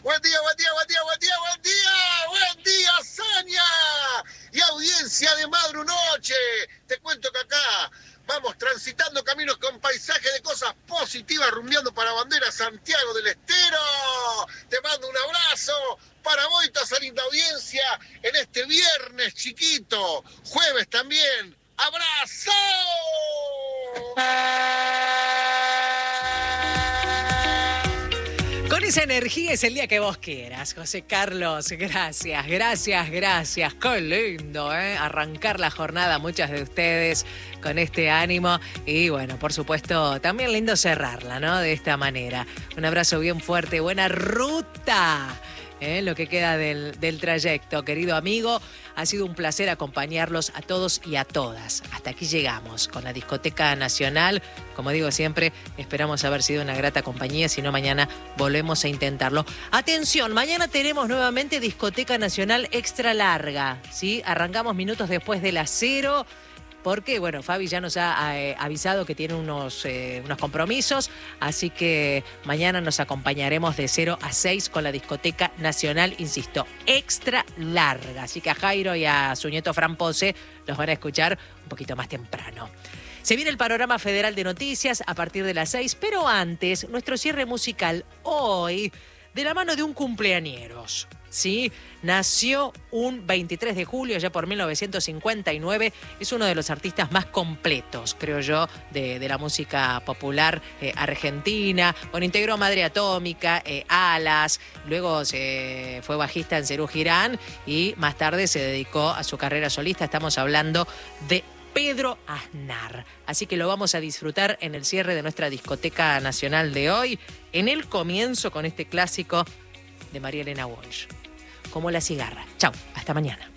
Buen día, buen día, buen día, buen día, buen día. Buen día, Saña. Y audiencia de Madru Noche. Te cuento que acá vamos transitando caminos con paisaje de cosas positivas, rumbeando para Bandera Santiago del Estero. Te mando un abrazo para vos y toda esa linda audiencia en este viernes chiquito. Jueves también. ¡Abrazo! Con esa energía es el día que vos quieras, José Carlos. Gracias, gracias, gracias. Qué lindo, ¿eh? Arrancar la jornada, muchas de ustedes con este ánimo. Y bueno, por supuesto, también lindo cerrarla, ¿no? De esta manera. Un abrazo bien fuerte, buena ruta. Lo que queda del trayecto, querido amigo. Ha sido un placer acompañarlos a todos y a todas. Hasta aquí llegamos con la Discoteca Nacional. Como digo siempre, esperamos haber sido una grata compañía. Si no, mañana volvemos a intentarlo. Atención, mañana tenemos nuevamente Discoteca Nacional extra larga, ¿sí? Arrancamos minutos después de las 0. Porque, bueno, Fabi ya nos ha avisado que tiene unos compromisos, así que mañana nos acompañaremos de 0 a 6 con la Discoteca Nacional, insisto, extra larga. Así que a Jairo y a su nieto Fran Pose los van a escuchar un poquito más temprano. Se viene el panorama federal de noticias a partir de las 6, pero antes, nuestro cierre musical hoy, de la mano de un cumpleañeros. ¿Sí? Nació un 23 de julio, ya por 1959. Es uno de los artistas más completos, creo yo, de la música popular argentina. Bueno, integró Madre Atómica, Alas, luego fue bajista en Serú Girán y más tarde se dedicó a su carrera solista. Estamos hablando de Pedro Aznar. Así que lo vamos a disfrutar en el cierre de nuestra Discoteca Nacional de hoy, en el comienzo con este clásico de María Elena Walsh, Como la cigarra. Chau, hasta mañana.